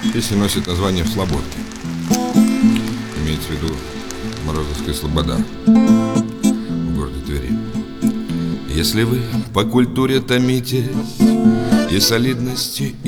Песня носит название «В Слободке». Имеется в виду Морозовская слобода в городе Твери. Если вы по культуре томитесь и солидности